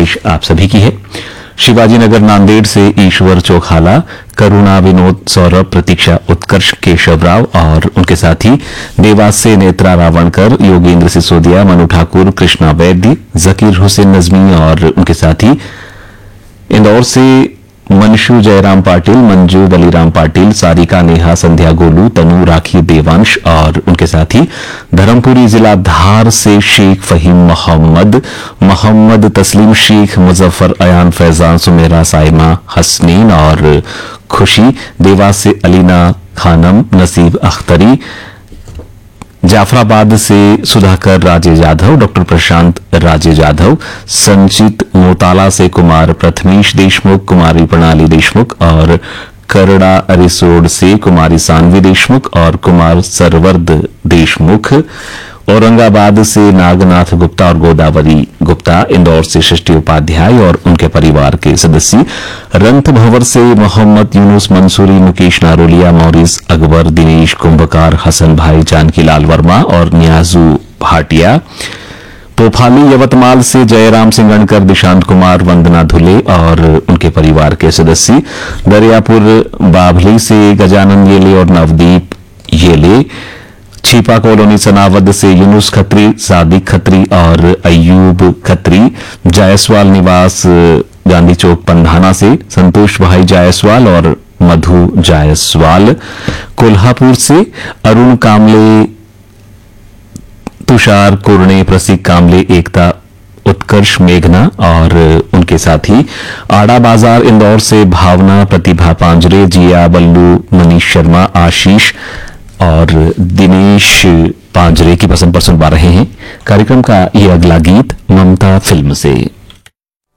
फरमाइश आप सभी की है। शिवाजी नगर नांदेड़ से ईश्वर चौखाला, करुणा, विनोद, सौरभ, प्रतीक्षा, उत्कर्ष, केशव राव और उनके साथी देवास से नेत्रा रावणकर, योगेंद्र सिसोदिया, मनु ठाकुर, कृष्णा वैद्य, जकीर हुसैन नजमी और उनके साथी इंदौर से मनशु जयराम पाटिल, मंजू बलीराम पाटिल, सारिका, नेहा, संध्या, गोलू, तनु, राखी, देवांश और उनके साथी धर्मपुरी जिला धार से शेख फहीम मोहम्मद, मोहम्मद तस्लीम शेख, मुजफ्फर, अयान, फैजान, सुमेरा, साइमा, हसनीन और खुशी, देवास से अलीना खानम, नसीब अख्तरी, जाफराबाद से सुधाकर राजे जाधव, डॉक्टर प्रशांत राजे जाधव, संचित मोताला से कुमार प्रथमेश देशमुख, कुमारी प्रणाली देशमुख और करड़ा रिसोड से कुमारी सानवी देशमुख और कुमार सरवर्द देशमुख, औरंगाबाद से नागनाथ गुप्ता और गोदावरी गुप्ता, इंदौर से सृष्टि उपाध्याय और उनके परिवार के सदस्य, रंथ भंवर से मोहम्मद यूनुस मंसूरी, मुकेश नारोलिया, मौरिस अकबर, दिनेश कुंभकार, हसन भाई, जानकीलाल वर्मा और नियाजू भाटिया, पोफाली यवतमाल से जयराम सिंह गणकर, दिशांत कुमार, वंदना धुले और उनके परिवार के सदस्य, दरियापुर बाभली से गजानंद येले और नवदीप येले, छिपा कॉलोनी सनावद से यूनुस खत्री, सादिक खत्री और अयूब खत्री, जायसवाल निवास गांधी चौक पंधाना से संतोष भाई जायसवाल और मधु जायसवाल, कोल्हापुर से अरुण कामले, तुषार कुरणे, प्रसिक कामले, एकता, उत्कर्ष, मेघना और उनके साथी, आड़ा बाजार इंदौर से भावना, प्रतिभा पांजरे, जिया, बल्लू, मनीष शर्मा, आशीष और दिनेश पांजरे की पसंद पर सुन पा रहे हैं। कार्यक्रम का ये अगला गीत ममता फिल्म से।